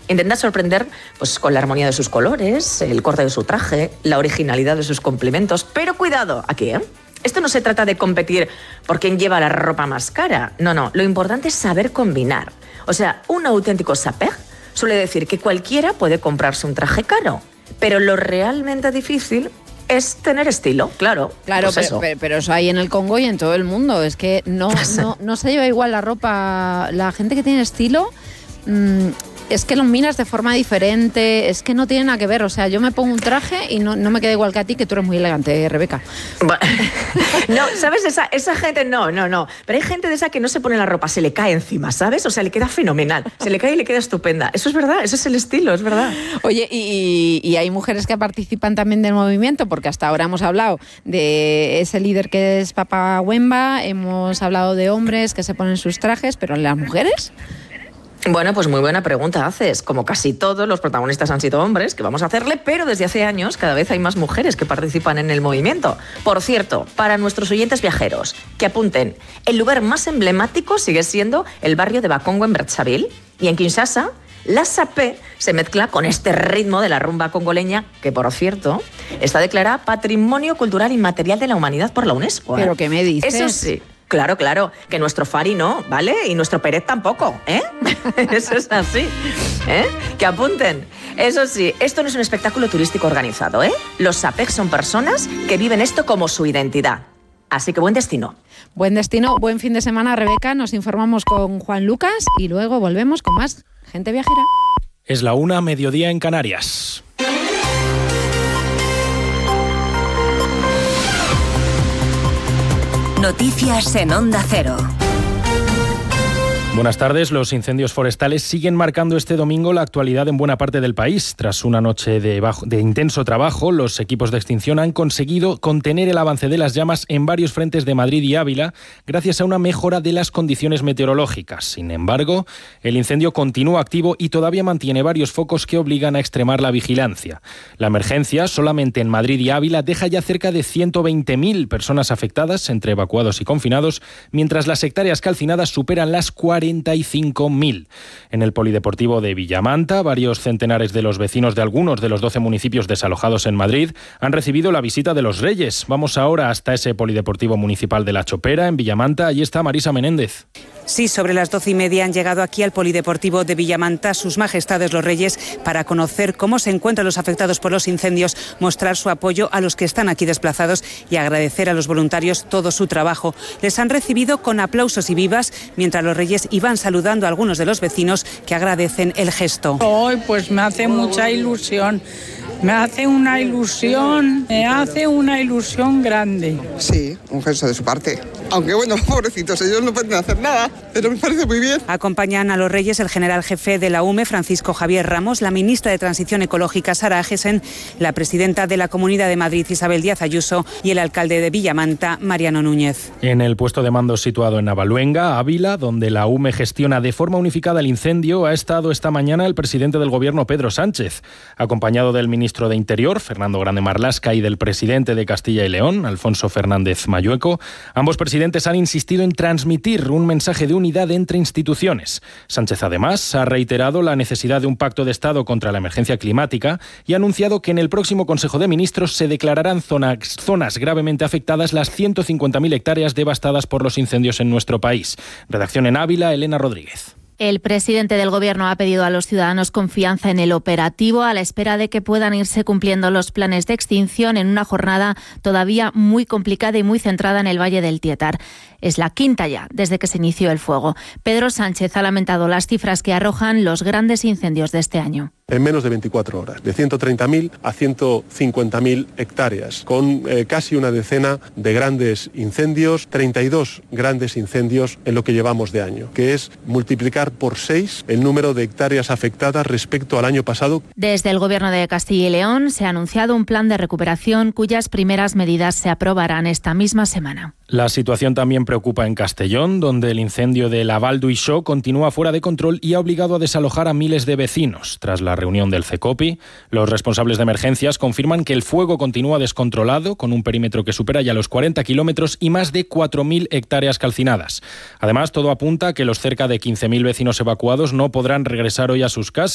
Intenta sorprender pues, con la armonía de sus colores, el corte de su traje, la originalidad de sus complementos. Pero cuidado, aquí, Esto no se trata de competir por quién lleva la ropa más cara. No. Lo importante es saber combinar. O sea, un auténtico sapeg suele decir que cualquiera puede comprarse un traje caro. Pero lo realmente difícil es tener estilo, claro. Claro, pues pero eso hay en el Congo y en todo el mundo. Es que no se lleva igual la ropa. La gente que tiene estilo... es que lo miras de forma diferente, es que no tiene nada que ver. O sea, yo me pongo un traje y no me queda igual que a ti, que tú eres muy elegante, Rebeca. No, ¿sabes? Esa gente no. Pero hay gente de esa que no se pone la ropa, se le cae encima, ¿sabes? O sea, le queda fenomenal. Se le cae y le queda estupenda. Eso es verdad, eso es el estilo, es verdad. Oye, y hay mujeres que participan también del movimiento, porque hasta ahora hemos hablado de ese líder que es Papa Wemba, hemos hablado de hombres que se ponen sus trajes, pero ¿las mujeres? Bueno, pues muy buena pregunta haces. Como casi todos los protagonistas han sido hombres, ¿qué vamos a hacerle? Pero desde hace años cada vez hay más mujeres que participan en el movimiento. Por cierto, para nuestros oyentes viajeros, que apunten, el lugar más emblemático sigue siendo el barrio de Bakongo en Brazzaville. Y en Kinshasa, la sapé se mezcla con este ritmo de la rumba congoleña, que por cierto, está declarada Patrimonio Cultural Inmaterial de la Humanidad por la UNESCO. ¿Pero qué me dices? Eso sí. Claro, que nuestro Fari no, ¿vale? Y nuestro Pérez tampoco, Eso es así, Que apunten. Eso sí, esto no es un espectáculo turístico organizado, Los sapegs son personas que viven esto como su identidad. Así que buen destino. Buen destino, buen fin de semana, Rebeca. Nos informamos con Juan Lucas y luego volvemos con más Gente Viajera. Es la 1:00, mediodía en Canarias. Noticias en Onda Cero. Buenas tardes. Los incendios forestales siguen marcando este domingo la actualidad en buena parte del país. Tras una noche de intenso trabajo, los equipos de extinción han conseguido contener el avance de las llamas en varios frentes de Madrid y Ávila gracias a una mejora de las condiciones meteorológicas. Sin embargo, el incendio continúa activo y todavía mantiene varios focos que obligan a extremar la vigilancia. La emergencia, solamente en Madrid y Ávila, deja ya cerca de 120.000 personas afectadas, entre evacuados y confinados, mientras las hectáreas calcinadas superan las 45.000. En el polideportivo de Villamanta, varios centenares de los vecinos de algunos de los 12 municipios desalojados en Madrid han recibido la visita de los Reyes. Vamos ahora hasta ese polideportivo municipal de La Chopera, en Villamanta. Allí está Marisa Menéndez. Sí, sobre las 12:30 han llegado aquí al polideportivo de Villamanta sus majestades los Reyes para conocer cómo se encuentran los afectados por los incendios, mostrar su apoyo a los que están aquí desplazados y agradecer a los voluntarios todo su trabajo. Les han recibido con aplausos y vivas, mientras los Reyes iban saludando a algunos de los vecinos que agradecen el gesto. Hoy pues me hace mucha ilusión. Me hace una ilusión grande. Sí, un gesto de su parte. Aunque bueno, pobrecitos, ellos no pueden hacer nada, pero me parece muy bien. Acompañan a los Reyes el general jefe de la UME, Francisco Javier Ramos, la ministra de Transición Ecológica, Sara Agesen, la presidenta de la Comunidad de Madrid, Isabel Díaz Ayuso, y el alcalde de Villamanta, Mariano Núñez. En el puesto de mando situado en Navaluenga, Ávila, donde la UME gestiona de forma unificada el incendio, ha estado esta mañana el presidente del Gobierno, Pedro Sánchez, acompañado del ministro de Interior, Fernando Grande Marlaska, y del presidente de Castilla y León, Alfonso Fernández Mayueco. Ambos presidentes han insistido en transmitir un mensaje de unidad entre instituciones. Sánchez, además, ha reiterado la necesidad de un pacto de Estado contra la emergencia climática y ha anunciado que en el próximo Consejo de Ministros se declararán zonas gravemente afectadas las 150.000 hectáreas devastadas por los incendios en nuestro país. Redacción en Ávila, Elena Rodríguez. El presidente del Gobierno ha pedido a los ciudadanos confianza en el operativo a la espera de que puedan irse cumpliendo los planes de extinción en una jornada todavía muy complicada y muy centrada en el Valle del Tietar. Es la quinta ya desde que se inició el fuego. Pedro Sánchez ha lamentado las cifras que arrojan los grandes incendios de este año. En menos de 24 horas, de 130.000 a 150.000 hectáreas, con casi una decena de grandes incendios, 32 grandes incendios en lo que llevamos de año, que es multiplicar por 6 el número de hectáreas afectadas respecto al año pasado. Desde el Gobierno de Castilla y León se ha anunciado un plan de recuperación cuyas primeras medidas se aprobarán esta misma semana. La situación también preocupa en Castellón, donde el incendio de la Val d'Uixó continúa fuera de control y ha obligado a desalojar a miles de vecinos. Tras la reunión del CECOPI, los responsables de emergencias confirman que el fuego continúa descontrolado, con un perímetro que supera ya los 40 kilómetros y más de 4.000 hectáreas calcinadas. Además, todo apunta a que los cerca de 15.000 vecinos evacuados no podrán regresar hoy a sus casas.